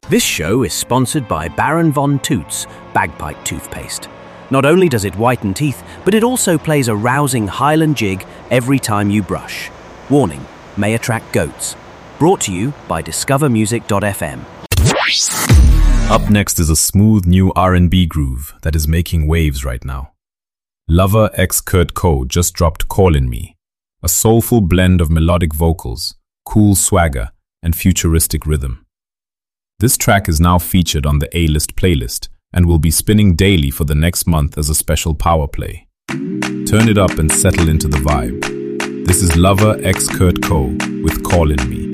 This show is sponsored by Baron Von Toots Bagpipe Toothpaste. Not only does it whiten teeth, but it also plays a rousing Highland jig every time you brush. Warning, may attract goats. Brought to you by discovermusic.fm. Up next is a smooth new R&B groove that is making waves right now. Lover x Kurt Coe just dropped Callin' Me, a soulful blend of melodic vocals, cool swagger, and futuristic rhythm. This track is now featured on the A-List playlist and will be spinning daily for the next month as a special power play. Turn it up and settle into the vibe. This is Lover x Kurt Coe with Callin' Me.